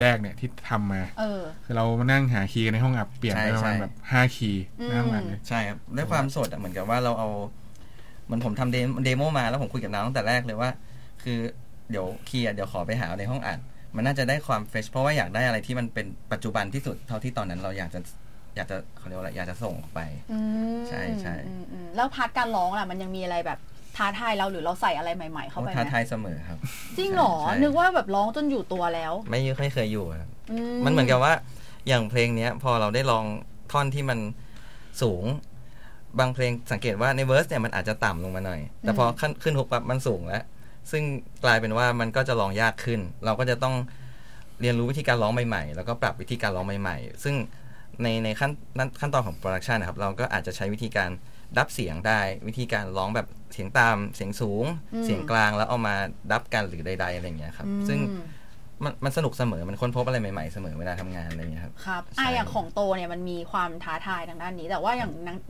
แรกเนี่ยที่ทำมาคือเรามานั่งหาคีย์ในห้องอัดเปลี่ยนไปประมาณแบบ5คีย์นั่งมันเลยใช่ครับด้วยความสดเหมือนกับว่าเราเอาเหมือนผมทำเดโมมาแล้วผมคุยกับน้องตั้งแต่แรกเลยว่าคือเดี๋ยวคีย์เดี๋ยวขอไปหาในห้องอัดมันน่าจะได้ความเฟรชเพราะว่าอยากได้อะไรที่มันเป็นปัจจุบันที่สุดเท่าที่ตอนนั้นเราอยากจะเขาเรียกว่าอะไรอยากจะส่งออกไปใช่ใช่แล้วพาร์ทการร้องล่ะมันยังมีอะไรแบบท้าทายเราหรือเราใส่อะไรใหม่ๆเข้าไปไหมท้าทายเสมอครับจริงเหรอนึกว่าแบบร้องจนอยู่ตัวแล้วไม่เคยอยู่ครับมันเหมือนกับว่าอย่างเพลงนี้พอเราได้ลองท่อนที่มันสูงบางเพลงสังเกตว่าในเวอร์สเนี่ยมันอาจจะต่ำลงมาหน่อยแต่พอขึ้นฮุกปั๊บมันสูงแล้วซึ่งกลายเป็นว่ามันก็จะร้องยากขึ้นเราก็จะต้องเรียนรู้วิธีการร้องใหม่ๆแล้วก็ปรับวิธีการร้องใหม่ๆซึ่งในขั้นตอนของโปรดักชันนะครับเราก็อาจจะใช้วิธีการดับเสียงได้วิธีการร้องแบบเสียงต่ำเสียงสูงเสียงกลางแล้วเอามาดับกันหรือใดๆอะไรอย่างเงี้ยครับซึ่งมันสนุกเสมอมันค้นพบอะไรใหม่ๆเสมอเวลาทำงานอะไรอย่างเงี้ยครับครับอย่างของโตเนี่ยมันมีความท้าทายทางด้านนี้แต่ว่าอย่าง